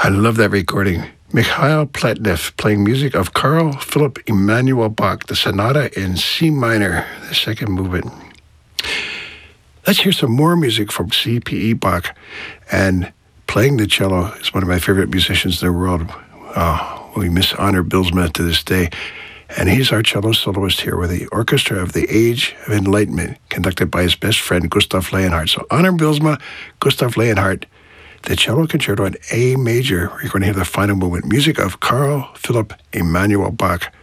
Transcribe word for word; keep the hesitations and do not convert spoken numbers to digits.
I love that recording. Mikhail Pletnev playing music of Carl Philipp Emanuel Bach, the Sonata in C minor, the second movement. Let's hear some more music from C P E Bach. And playing the cello is one of my favorite musicians in the world. Oh, we miss Honor Bylsma to this day. And he's our cello soloist here with the Orchestra of the Age of Enlightenment, conducted by his best friend, Gustav Leonhardt. So Honor Bylsma, Gustav Leonhardt, the cello concerto in A major. We're going to hear the final movement, music of Carl Philipp Emanuel Bach.